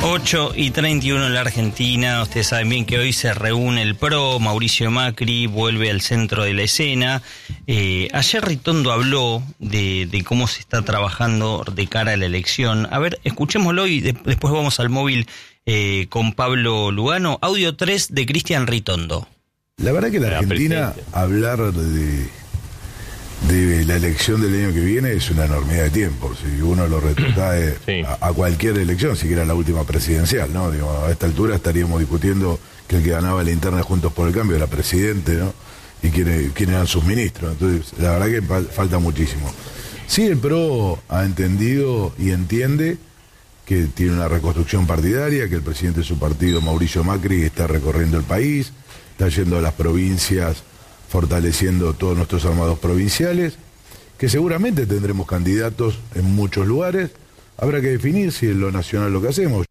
8:31 en la Argentina. Ustedes saben bien que hoy se reúne el PRO. Mauricio Macri vuelve al centro de la escena. Ayer Ritondo habló de cómo se está trabajando de cara a la elección. A ver, escuchémoslo y después vamos al móvil con Pablo Lugano. Audio 3 de Cristian Ritondo. La verdad que la Argentina, hablar de la elección del año que viene es una enormidad de tiempo. Si uno lo retrotrae a cualquier elección, siquiera la última presidencial, ¿no? Digo, a esta altura estaríamos discutiendo que el que ganaba la interna Juntos por el Cambio era presidente, ¿no? Y quién eran sus ministros. Entonces, la verdad que falta muchísimo. Sí, el PRO ha entendido y entiende que tiene una reconstrucción partidaria, que el presidente de su partido, Mauricio Macri, está recorriendo el país, está yendo a las provincias, fortaleciendo todos nuestros armados provinciales, que seguramente tendremos candidatos en muchos lugares. Habrá que definir si es lo nacional lo que hacemos.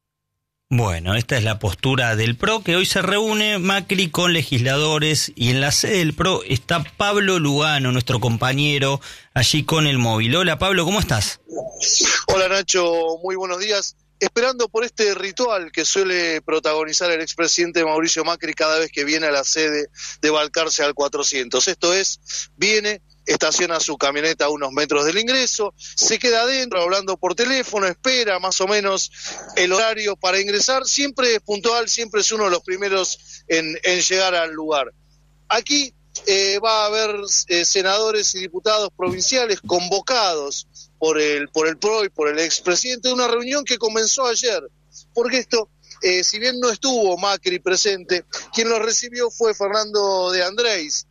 Bueno, esta es la postura del PRO, que hoy se reúne Macri con legisladores, y en la sede del PRO está Pablo Lugano, nuestro compañero, allí con el móvil. Hola Pablo, ¿cómo estás? Hola Nacho, muy buenos días. Esperando por este ritual que suele protagonizar el expresidente Mauricio Macri cada vez que viene a la sede de Balcarce al 400. Esto es, viene, estaciona su camioneta a unos metros del ingreso, se queda adentro hablando por teléfono, espera más o menos el horario para ingresar, siempre es puntual, siempre es uno de los primeros en llegar al lugar. Aquí va a haber senadores y diputados provinciales convocados por el PRO y por el expresidente de una reunión que comenzó ayer, porque esto, si bien no estuvo Macri presente, quien lo recibió fue Fernando de Andrés,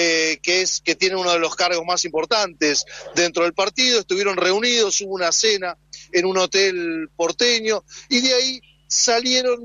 que tiene uno de los cargos más importantes dentro del partido. Estuvieron reunidos, hubo una cena en un hotel porteño, y de ahí salieron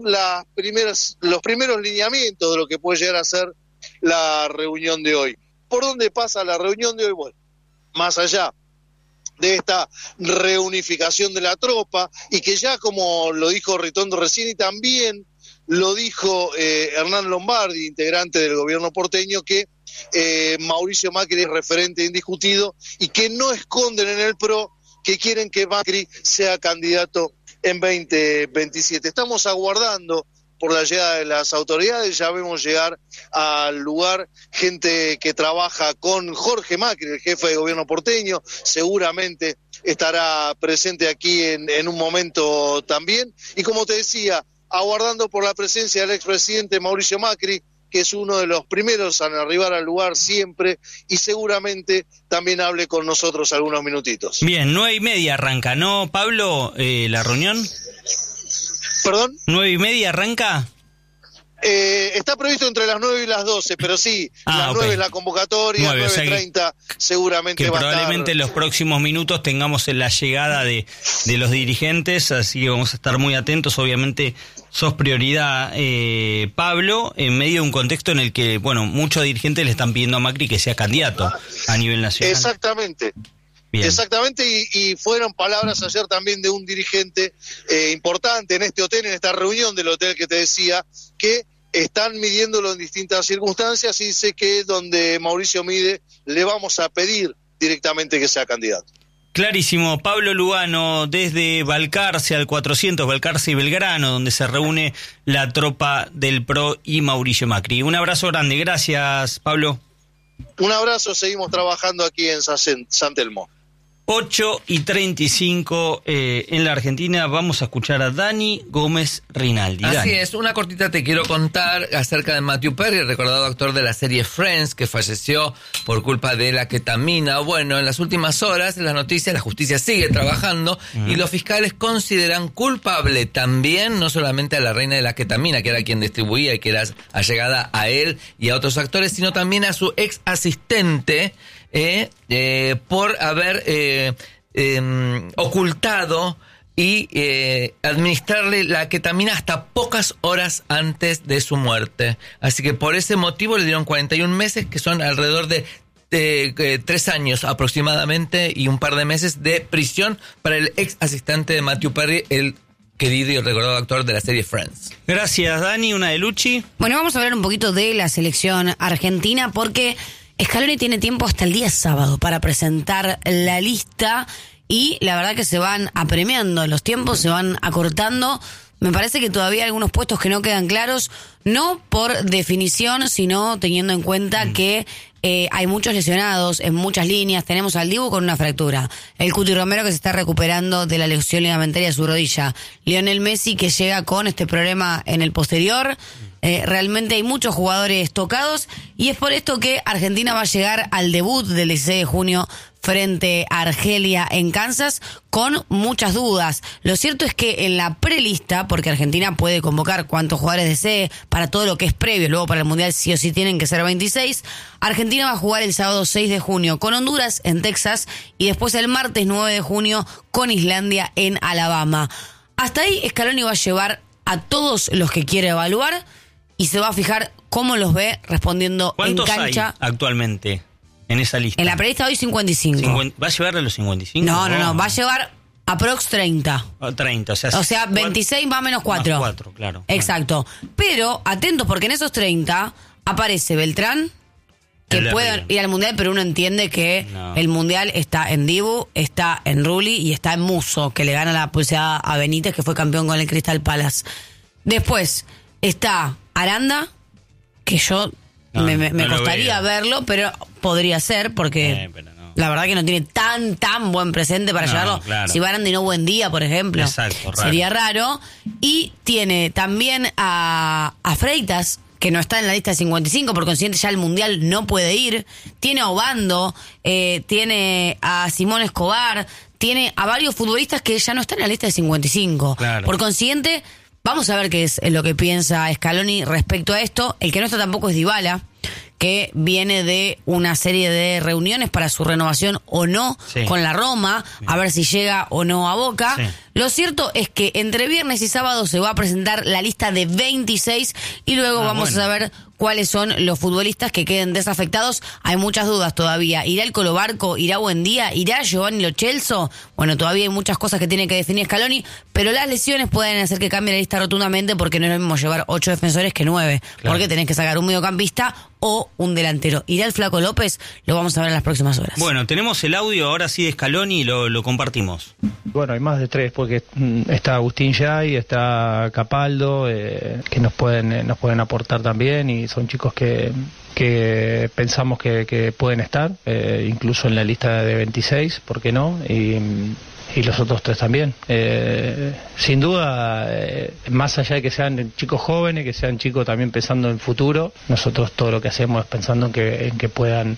los primeros lineamientos de lo que puede llegar a ser la reunión de hoy. ¿Por dónde pasa la reunión de hoy? Bueno, más allá de esta reunificación de la tropa, y que ya, como lo dijo Ritondo recién y también lo dijo Hernán Lombardi, integrante del gobierno porteño, que Mauricio Macri es referente indiscutido y que no esconden en el PRO que quieren que Macri sea candidato en 2027. Estamos aguardando por la llegada de las autoridades. Ya vemos llegar al lugar gente que trabaja con Jorge Macri, el jefe de gobierno porteño, seguramente estará presente aquí en un momento también. Y como te decía, aguardando por la presencia del expresidente Mauricio Macri, que es uno de los primeros en arribar al lugar siempre, y seguramente también hable con nosotros algunos minutitos. Bien, 9:30 arranca, ¿no, Pablo, la reunión? ¿Perdón? 9:30 arranca. Está previsto entre las 9 y las 12, pero sí, las 9 es la convocatoria, 9:30 seguramente que va a estar. Probablemente en los próximos minutos tengamos la llegada de los dirigentes, así que vamos a estar muy atentos. Obviamente sos prioridad, Pablo, en medio de un contexto en el que, bueno, muchos dirigentes le están pidiendo a Macri que sea candidato a nivel nacional. Exactamente. Bien. Exactamente, y fueron palabras ayer también de un dirigente importante en este hotel, en esta reunión del hotel que te decía, que están midiéndolo en distintas circunstancias, y dice que donde Mauricio mide, le vamos a pedir directamente que sea candidato. Clarísimo. Pablo Lugano, desde Balcarce al 400, Balcarce y Belgrano, donde se reúne la tropa del PRO y Mauricio Macri. Un abrazo grande, gracias Pablo. Un abrazo, seguimos trabajando aquí en San Telmo. 8:35 en la Argentina. Vamos a escuchar a Dani Gómez Rinaldi. Así Dani. es, una cortita te quiero contar acerca de Matthew Perry, el recordado actor de la serie Friends, que falleció por culpa de la ketamina. Bueno, en las últimas horas, en las noticias, la justicia sigue trabajando y los fiscales consideran culpable también, no solamente a la reina de la ketamina, que era quien distribuía y que era allegada a él y a otros actores, sino también a su ex asistente, por haber ocultado y administrarle la ketamina hasta pocas horas antes de su muerte. Así que por ese motivo le dieron 41 meses, que son alrededor de 3 años aproximadamente, y un par de meses de prisión para el ex asistente de Matthew Perry, el querido y recordado actor de la serie Friends. Gracias, Dani. Una de Luchi. Bueno, vamos a hablar un poquito de la selección argentina, porque Scaloni tiene tiempo hasta el día sábado para presentar la lista, y la verdad que se van apremiando, los tiempos se van acortando, Me parece que todavía hay algunos puestos que no quedan claros, no por definición, sino teniendo en cuenta que hay muchos lesionados en muchas líneas. Tenemos al Dibu con una fractura, el Cuti Romero que se está recuperando de la lesión ligamentaria de su rodilla, Lionel Messi que llega con este problema en el posterior. Realmente hay muchos jugadores tocados y es por esto que Argentina va a llegar al debut del 16 de junio frente a Argelia en Kansas con muchas dudas. Lo cierto es que en la prelista, porque Argentina puede convocar cuantos jugadores desee para todo lo que es previo, luego para el Mundial sí o sí tienen que ser 26, Argentina va a jugar el sábado 6 de junio con Honduras en Texas y después el martes 9 de junio con Islandia en Alabama. Hasta ahí Scaloni va a llevar a todos los que quiere evaluar y se va a fijar cómo los ve respondiendo en cancha. ¿Cuántos hay actualmente en esa lista? En la prelista hoy 55. ¿Va a llevar a los 55? No, va a llevar aprox 30. 30, o sea 26 más menos 4. Más 4, claro. Exacto. Pero atentos porque en esos 30 aparece Beltrán, que puede ir al Mundial, pero uno entiende que el Mundial está en Dibu, está en Rulli y está en Musso, que le gana la pulseada a Benítez, que fue campeón con el Crystal Palace. Después está Aranda, que yo me costaría verlo, pero podría ser, porque la verdad que no tiene tan buen presente para llevarlo. Claro. Si va Aranda y no Buen Día, por ejemplo, sería raro. Y tiene también a Freitas, que no está en la lista de 55, por consiguiente ya el Mundial no puede ir. Tiene a Obando, tiene a Simón Escobar, tiene a varios futbolistas que ya no están en la lista de 55. Claro. Por consiguiente, vamos a ver qué es lo que piensa Scaloni respecto a esto. El que no está tampoco es Dybala, que viene de una serie de reuniones para su renovación o no con la Roma, a ver si llega o no a Boca. Lo cierto es que entre viernes y sábado se va a presentar la lista de 26 y luego vamos a saber cuáles son los futbolistas que queden desafectados. Hay muchas dudas todavía. ¿Irá el Colo Barco? ¿Irá Buendía? ¿Irá Giovanni Lo Celso? Bueno, todavía hay muchas cosas que tiene que definir Scaloni, pero las lesiones pueden hacer que cambie la lista rotundamente, porque no es lo mismo llevar 8 defensores que 9, porque tenés que sacar un mediocampista o un delantero. ¿Irá el Flaco López? Lo vamos a ver en las próximas horas. Bueno, tenemos el audio ahora sí de Scaloni y lo compartimos. Bueno, hay más de 3, porque está Agustín Yay, está Capaldo, que nos pueden aportar también, y son chicos que pensamos que pueden estar, incluso en la lista de 26, ¿por qué no? Y los otros 3 también. Sin duda, más allá de que sean chicos jóvenes, que sean chicos también pensando en el futuro, nosotros todo lo que hacemos es pensando en que puedan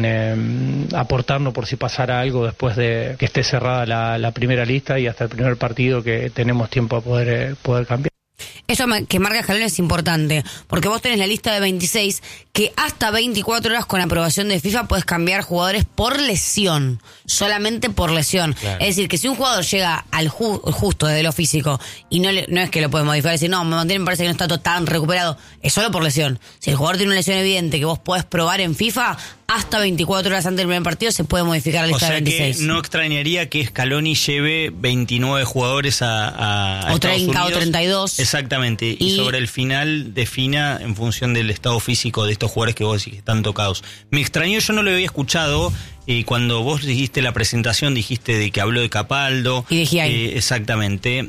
aportarnos por si pasara algo después de que esté cerrada la primera lista y hasta el primer partido, que tenemos tiempo a poder cambiar. Eso que marca Scaloni es importante, porque vos tenés la lista de 26 que hasta 24 horas con aprobación de FIFA puedes cambiar jugadores por lesión, solamente por lesión. Claro. Es decir, que si un jugador llega al justo desde lo físico y no es que lo puedes modificar y decir, no, me parece que no está todo tan recuperado, es solo por lesión. Si el jugador tiene una lesión evidente que vos podés probar en FIFA, hasta 24 horas antes del primer partido se puede modificar la lista de 26. Que no extrañaría que Scaloni lleve 29 jugadores a o 30 o 32. Exactamente. Y sobre el final defina en función del estado físico de estos jugadores que vos decís que están tocados. Me extrañó, yo no lo había escuchado. Cuando vos dijiste la presentación, dijiste de que habló de Capaldo. Y de Giai. Exactamente.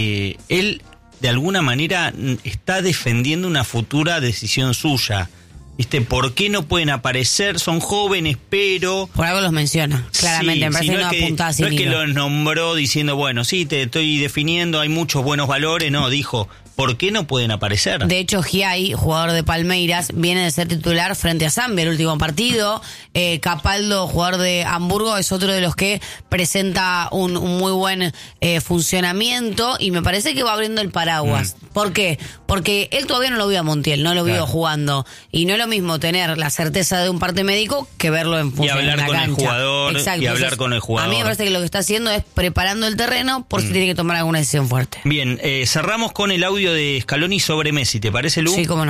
Él, de alguna manera, está defendiendo una futura decisión suya. ¿Viste? ¿Por qué no pueden aparecer? Son jóvenes, pero... Por algo los menciona, claramente. Me parece una puntada sin hilo. No es que los nombró diciendo, bueno, sí, te estoy definiendo, hay muchos buenos valores. No, dijo, ¿por qué no pueden aparecer? De hecho, Giai, jugador de Palmeiras, viene de ser titular frente a Zambia el último partido. Capaldo, jugador de Hamburgo, es otro de los que presenta un muy buen funcionamiento, y me parece que va abriendo el paraguas. ¿Por qué? Porque él todavía no lo vio a Montiel, no lo vio jugando, y no es lo mismo tener la certeza de un parte médico que verlo en función de la cancha. Y hablar con el jugador. Exacto. Y hablar con el jugador. A mí me parece que lo que está haciendo es preparando el terreno por si tiene que tomar alguna decisión fuerte. Bien, cerramos con el audio de Scaloni sobre Messi, ¿te parece, Lu? Sí, cómo no.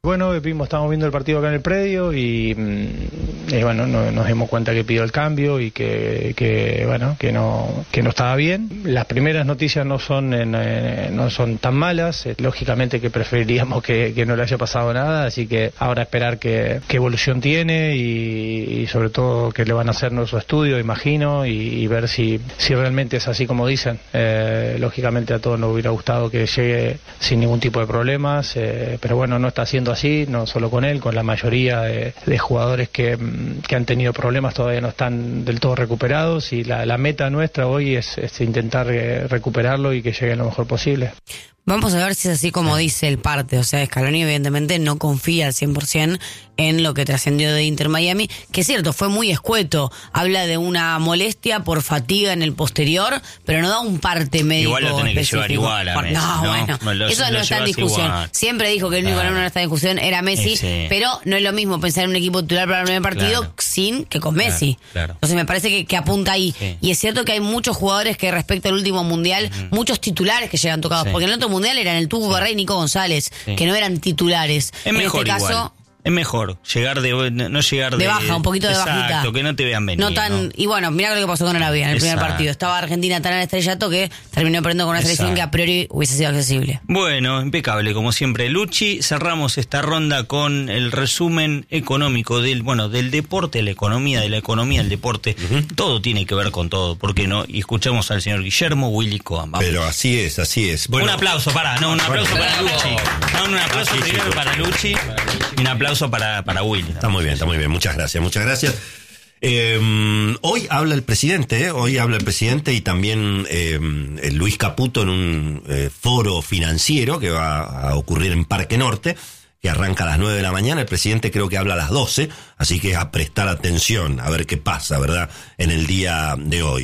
Bueno, estamos viendo el partido acá en el predio y bueno, nos dimos cuenta que pidió el cambio y que no estaba bien. Las primeras noticias no son tan malas, lógicamente que preferiríamos que no le haya pasado nada, así que ahora esperar qué evolución tiene y sobre todo que le van a hacer nuestro estudio, imagino, y ver si realmente es así como dicen. Lógicamente a todos nos hubiera gustado que llegue sin ningún tipo de problemas, pero bueno, no está siendo así, no solo con él, con la mayoría de jugadores que han tenido problemas todavía no están del todo recuperados y la meta nuestra hoy es intentar recuperarlo y que llegue lo mejor posible. Vamos a ver si es así como dice el parte, o sea, Scaloni evidentemente no confía al 100% en lo que trascendió de Inter Miami, que es cierto, fue muy escueto, habla de una molestia por fatiga en el posterior, pero no da un parte médico igual lo tiene específico. Que llevar igual a Messi, bueno, eso no está en discusión. Igual. Siempre dijo que el único que no está en discusión era Messi, pero no es lo mismo pensar en un equipo titular para el primer partido sin que con Messi. Claro. Entonces me parece que apunta ahí. Sí. Y es cierto que hay muchos jugadores que respecto al último mundial, muchos titulares que llegan tocados, porque en el otro mundial eran el Tucu Garré y Nico González, que no eran titulares. Es mejor este caso, igual. Es mejor no llegar de baja, un poquito de bajita. Exacto, que no te vean venir. No tan, ¿no? Y bueno, mirá lo que pasó con Arabia en el primer partido. Estaba Argentina tan en estrellato que terminó perdiendo con una selección que a priori hubiese sido accesible. Bueno, impecable, como siempre. Luchi, cerramos esta ronda con el resumen económico del deporte, la economía del deporte. Todo tiene que ver con todo, ¿por qué no? Y escuchamos al señor Guillermo Willy Cohen. Pero así es. Bueno, un aplauso para Luchi. Un aplauso primero para Luchi y un aplauso para Willy. Está muy bien. Muchas gracias. Hoy habla el presidente, y también Luis Caputo en un foro financiero que va a ocurrir en Parque Norte, que arranca a las 9 de la mañana. El presidente creo que habla a las 12, así que a prestar atención, a ver qué pasa, ¿verdad?, en el día de hoy.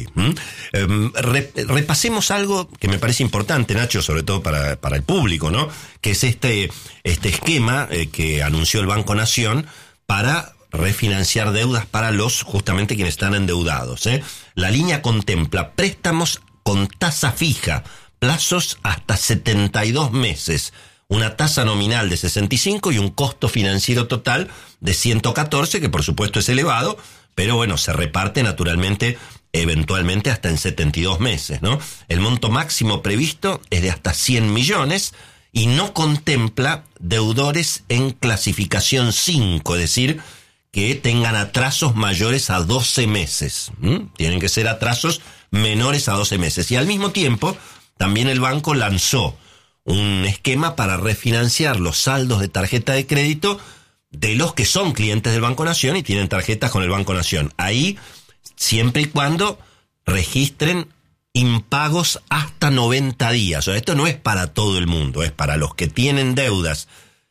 Repasemos algo que me parece importante, Nacho, sobre todo para el público, ¿no?, que es este esquema que anunció el Banco Nación para refinanciar deudas para justamente quienes están endeudados. La línea contempla préstamos con tasa fija, plazos hasta 72 meses, una tasa nominal de 65 y un costo financiero total de 114, que por supuesto es elevado, pero bueno, se reparte naturalmente eventualmente hasta en 72 meses, ¿no? El monto máximo previsto es de hasta 100 millones y no contempla deudores en clasificación 5, es decir, que tengan atrasos mayores a 12 meses. Tienen que ser atrasos menores a 12 meses. Y al mismo tiempo, también el banco lanzó un esquema para refinanciar los saldos de tarjeta de crédito de los que son clientes del Banco Nación y tienen tarjetas con el Banco Nación. Ahí, siempre y cuando registren impagos hasta 90 días. O sea, esto no es para todo el mundo, es para los que tienen deudas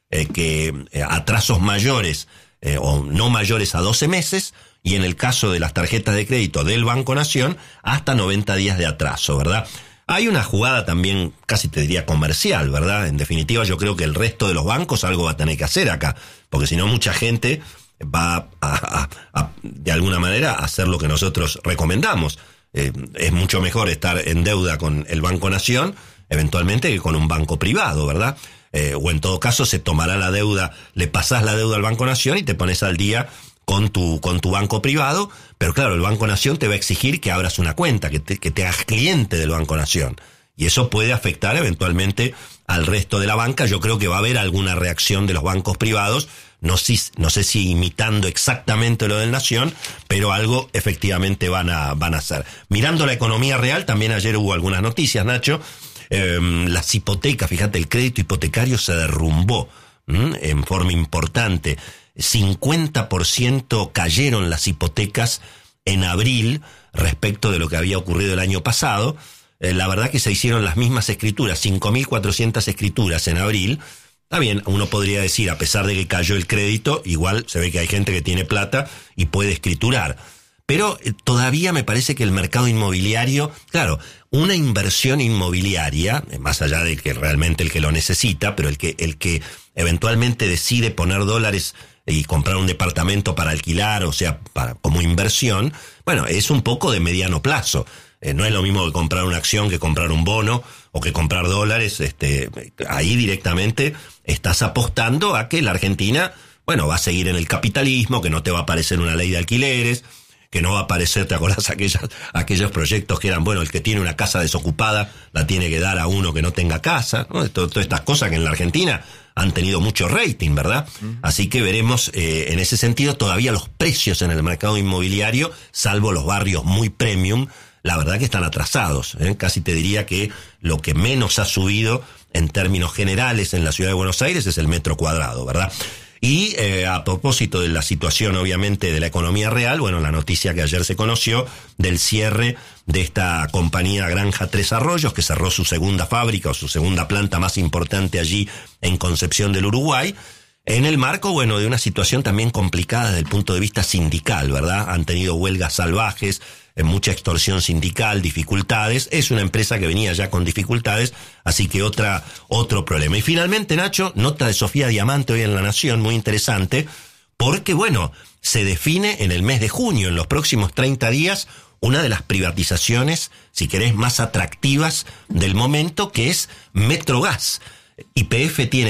atrasos mayores o no mayores a 12 meses, y en el caso de las tarjetas de crédito del Banco Nación, hasta 90 días de atraso, ¿verdad? Hay una jugada también, casi te diría comercial, ¿verdad? En definitiva, yo creo que el resto de los bancos algo va a tener que hacer acá, porque si no mucha gente va a de alguna manera hacer lo que nosotros recomendamos. Es mucho mejor estar en deuda con el Banco Nación, eventualmente, que con un banco privado, ¿verdad? O en todo caso se tomará la deuda, le pasás la deuda al Banco Nación y te pones al día con tu banco privado, pero claro, el Banco Nación te va a exigir que abras una cuenta, que te hagas cliente del Banco Nación. Y eso puede afectar eventualmente al resto de la banca. Yo creo que va a haber alguna reacción de los bancos privados, no sé si imitando exactamente lo del Nación, pero algo efectivamente van a hacer. Mirando la economía real, también ayer hubo algunas noticias, Nacho. Las hipotecas, fíjate, el crédito hipotecario se derrumbó en forma importante. 50% cayeron las hipotecas en abril respecto de lo que había ocurrido el año pasado. La verdad que se hicieron las mismas escrituras, 5.400 escrituras en abril. Está bien, uno podría decir, a pesar de que cayó el crédito, igual se ve que hay gente que tiene plata y puede escriturar. Pero todavía me parece que el mercado inmobiliario, claro, una inversión inmobiliaria, más allá de que realmente el que lo necesita, pero el que eventualmente decide poner dólares y comprar un departamento para alquilar, o sea, como inversión, bueno, es un poco de mediano plazo. No es lo mismo que comprar una acción que comprar un bono o que comprar dólares, ahí directamente estás apostando a que la Argentina, bueno, va a seguir en el capitalismo, que no te va a aparecer una ley de alquileres, que no va a aparecer, ¿te acordás aquellos proyectos que eran, bueno, el que tiene una casa desocupada la tiene que dar a uno que no tenga casa, ¿no? Todas estas cosas que en la Argentina han tenido mucho rating, ¿verdad? Así que veremos, en ese sentido, todavía los precios en el mercado inmobiliario, salvo los barrios muy premium, la verdad que están atrasados, ¿eh? Casi te diría que lo que menos ha subido en términos generales en la ciudad de Buenos Aires es el metro cuadrado, ¿verdad? Y a propósito de la situación, obviamente, de la economía real, bueno, la noticia que ayer se conoció del cierre de esta compañía Granja Tres Arroyos, que cerró su segunda fábrica o su segunda planta más importante allí en Concepción del Uruguay, en el marco, bueno, de una situación también complicada desde el punto de vista sindical, ¿verdad? Han tenido huelgas salvajes, mucha extorsión sindical, dificultades. Es una empresa que venía ya con dificultades, así que otro problema. Y finalmente, Nacho, nota de Sofía Diamante hoy en La Nación, muy interesante, porque, bueno, se define en el mes de junio, en los próximos 30 días, una de las privatizaciones, si querés, más atractivas del momento, que es Metrogas. YPF tiene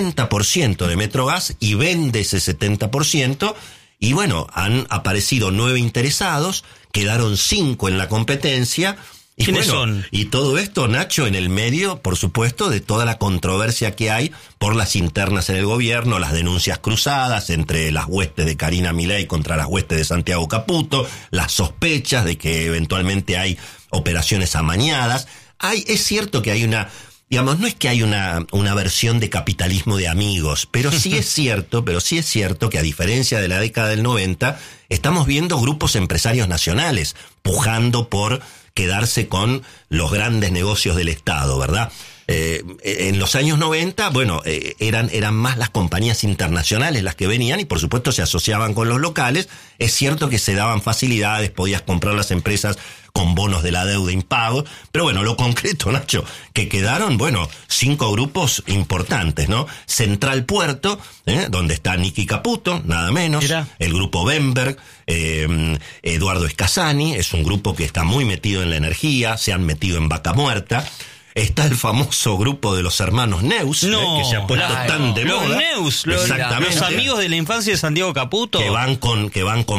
70% de Metrogas y vende ese 70%, y bueno, han aparecido 9 interesados, quedaron 5 en la competencia. Y ¿quiénes bueno, son? Y todo esto, Nacho, en el medio, por supuesto, de toda la controversia que hay por las internas en el gobierno, las denuncias cruzadas entre las huestes de Karina Milei contra las huestes de Santiago Caputo, las sospechas de que eventualmente hay operaciones amañadas. Es cierto que hay una... Digamos, no es que hay una versión de capitalismo de amigos, pero sí es cierto que a diferencia de la década del 90, estamos viendo grupos empresarios nacionales pujando por quedarse con los grandes negocios del Estado, ¿verdad? En los años 90, bueno, eran más las compañías internacionales las que venían y por supuesto se asociaban con los locales. Es cierto que se daban facilidades, podías comprar las empresas con bonos de la deuda impagos, pero bueno, lo concreto, Nacho, que quedaron, bueno, 5 grupos importantes, ¿no? Central Puerto, donde está Nicky Caputo, nada menos. Mira. El grupo Bemberg, Eduardo Escasani, es un grupo que está muy metido en la energía, se han metido en Vaca Muerta. Está el famoso grupo de los hermanos Neus, que se ha puesto tan de moda. Los Neus, los amigos de la infancia de Santiago Caputo. Que van con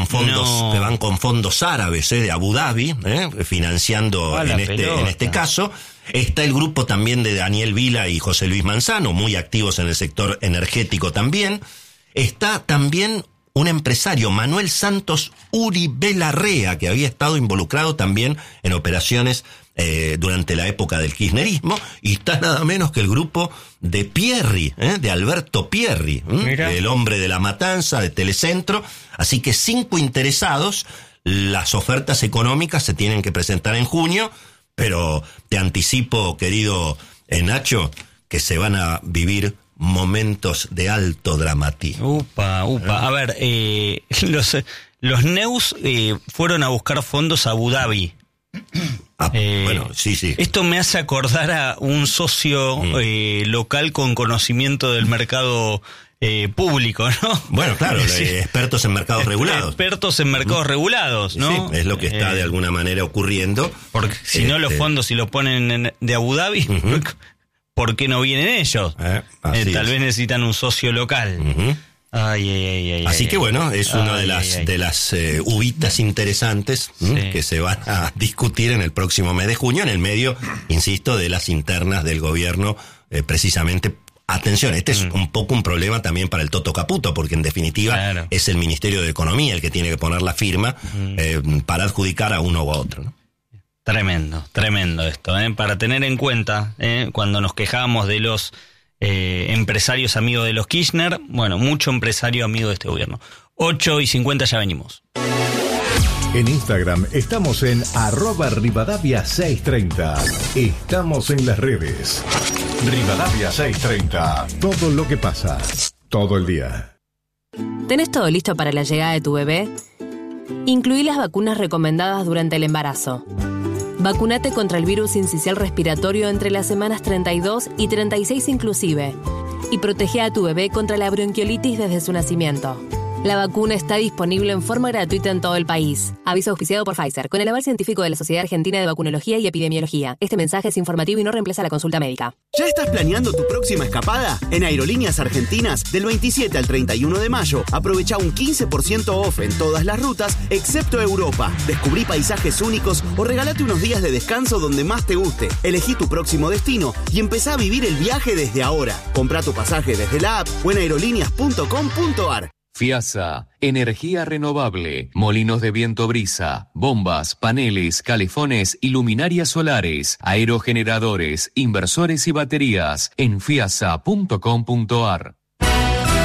fondos árabes, de Abu Dhabi, financiando en este caso. Está el grupo también de Daniel Vila y José Luis Manzano, muy activos en el sector energético también. Está también un empresario, Manuel Santos Uribe Larrea, que había estado involucrado también en operaciones durante la época del kirchnerismo, y está nada menos que el grupo de Pierri, de Alberto Pierri, el hombre de La Matanza, de Telecentro. Así que 5 interesados. Las ofertas económicas se tienen que presentar en junio, pero te anticipo, querido Nacho, que se van a vivir momentos de alto dramatismo. Upa. A ver, los Neus fueron a buscar fondos a Abu Dhabi. Bueno, sí. Esto me hace acordar a un socio local con conocimiento del mercado público, ¿no? Bueno, claro, sí. Expertos en mercados regulados. Expertos en mercados regulados, ¿no? Sí, es lo que está de alguna manera ocurriendo. Porque si no, los fondos, si los ponen de Abu Dhabi, ¿por qué no vienen ellos? Tal vez necesitan un socio local. Así que bueno, es una de las uvitas interesantes que se van a discutir en el próximo mes de junio, en el medio, insisto, de las internas del gobierno, precisamente. Atención, este es un poco un problema también para el Toto Caputo, porque en definitiva es el Ministerio de Economía el que tiene que poner la firma para adjudicar a uno u a otro, ¿no? Tremendo esto, para tener en cuenta cuando nos quejamos de los empresarios amigos de los Kirchner. Bueno, mucho empresario amigo de este gobierno. 8:50, ya venimos. En Instagram estamos en @Rivadavia630. Estamos en las redes. Rivadavia630. Todo lo que pasa, todo el día. ¿Tenés todo listo para la llegada de tu bebé? Incluí las vacunas recomendadas durante el embarazo. Vacunate contra el virus sincicial respiratorio entre las semanas 32 y 36 inclusive. Y protege a tu bebé contra la bronquiolitis desde su nacimiento. La vacuna está disponible en forma gratuita en todo el país. Aviso auspiciado por Pfizer, con el aval científico de la Sociedad Argentina de Vacunología y Epidemiología. Este mensaje es informativo y no reemplaza la consulta médica. ¿Ya estás planeando tu próxima escapada? En Aerolíneas Argentinas, del 27 al 31 de mayo, aprovecha un 15% off en todas las rutas, excepto Europa. Descubrí paisajes únicos o regalate unos días de descanso donde más te guste. Elegí tu próximo destino y empezá a vivir el viaje desde ahora. Comprá tu pasaje desde la app o en aerolíneas.com.ar. FIASA, energía renovable, molinos de viento brisa, bombas, paneles, calefones y luminarias solares, aerogeneradores, inversores y baterías en fiasa.com.ar.